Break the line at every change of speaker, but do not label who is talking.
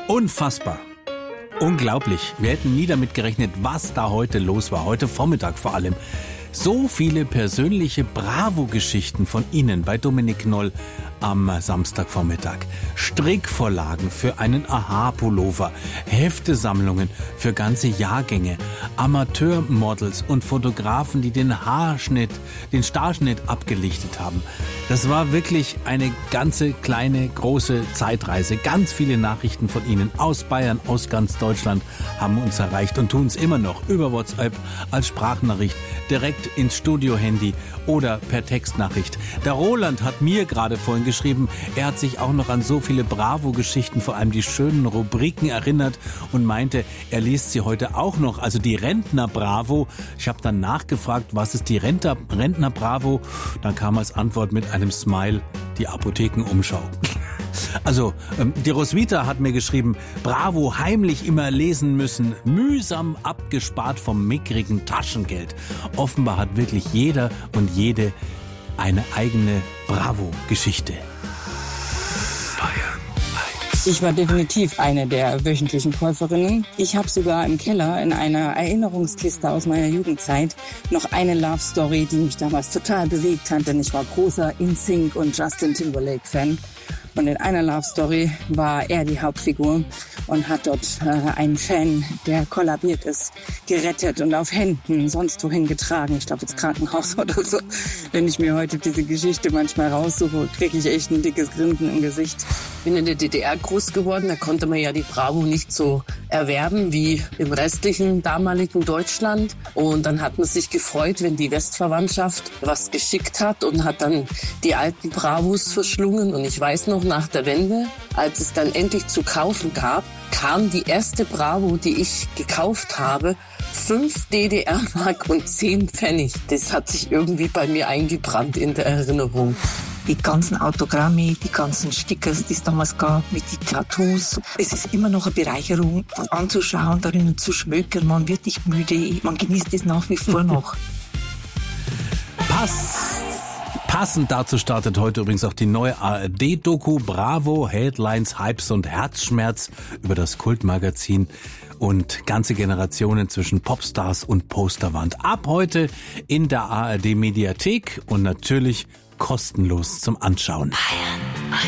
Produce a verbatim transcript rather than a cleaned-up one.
Unfassbar. Unglaublich. Wir hätten nie damit gerechnet, was da heute los war. Heute Vormittag vor allem. So viele persönliche Bravo-Geschichten von Ihnen bei Dominik Knoll am Samstagvormittag. Strickvorlagen für einen Aha-Pullover, Heftesammlungen für ganze Jahrgänge, Amateurmodels und Fotografen, die den Haarschnitt, den Starschnitt abgelichtet haben. Das war wirklich eine ganze kleine, große Zeitreise. Ganz viele Nachrichten von Ihnen aus Bayern, aus ganz Deutschland haben uns erreicht und tun es immer noch über WhatsApp als Sprachnachricht, direkt ins Studio-Handy oder per Textnachricht. Der Roland hat mir gerade vorhin geschrieben, er hat sich auch noch an so viele Bravo-Geschichten, vor allem die schönen Rubriken erinnert und meinte, er liest sie heute auch noch, also die Rentner-Bravo. Ich habe dann nachgefragt, was ist die Rentner- Rentner-Bravo? Dann kam als Antwort mit einem Smile die Apothekenumschau. Also, ähm, die Roswitha hat mir geschrieben, Bravo heimlich immer lesen müssen, mühsam abgespart vom mickrigen Taschengeld. Offenbar hat wirklich jeder und jede eine eigene Bravo-Geschichte.
Ich war definitiv eine der wöchentlichen Käuferinnen. Ich habe sogar im Keller in einer Erinnerungskiste aus meiner Jugendzeit noch eine Love Story, die mich damals total bewegt hat, denn ich war großer In Sync und Justin Timberlake Fan. Und in einer Love Story war er die Hauptfigur und hat dort äh, einen Fan, der kollabiert ist, gerettet und auf Händen sonst wohin getragen. Ich glaube ins Krankenhaus oder so. Wenn ich mir heute diese Geschichte manchmal raussuche, kriege ich echt ein dickes Grinsen im Gesicht.
Ich bin in der D D R groß geworden, da konnte man ja die Bravo nicht so erwerben wie im restlichen damaligen Deutschland. Und dann hat man sich gefreut, wenn die Westverwandtschaft was geschickt hat und hat dann die alten Bravos verschlungen. Und ich weiß noch, nach der Wende, als es dann endlich zu kaufen gab, kam die erste Bravo, die ich gekauft habe, fünf D D R-Mark und zehn Pfennig. Das hat sich irgendwie bei mir eingebrannt in der Erinnerung.
Die ganzen Autogramme, die ganzen Stickers, die es damals gab, mit den Tattoos. Es ist immer noch eine Bereicherung, das anzuschauen, darin zu schmökern. Man wird nicht müde, man genießt es nach wie vor noch.
Pass! Passend dazu startet heute übrigens auch die neue A R D-Doku Bravo, Headlines, Hypes und Herzschmerz über das Kultmagazin und ganze Generationen zwischen Popstars und Posterwand. Ab heute in der A R D-Mediathek und natürlich kostenlos zum Anschauen.
Bayern